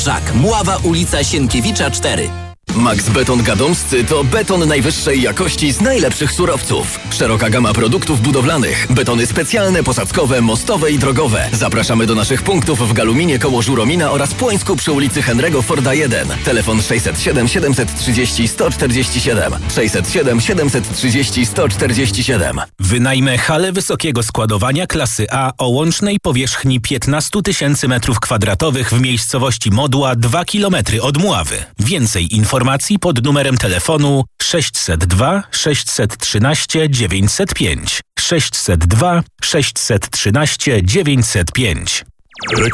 Żak, Mława, ulica Sienkiewicza 4. Max Beton Gadomscy to beton najwyższej jakości z najlepszych surowców. Szeroka gama produktów budowlanych. Betony specjalne, posadzkowe, mostowe i drogowe. Zapraszamy do naszych punktów w Galuminie koło Żuromina oraz Płońsku przy ulicy Henry'ego Forda 1. Telefon 607 730 147. 607 730 147. Wynajmę halę wysokiego składowania klasy A o łącznej powierzchni 15 000 m2 w miejscowości Modła 2 km od Mławy. Więcej informacji pod numerem telefonu 602 613 905. 602 613 905.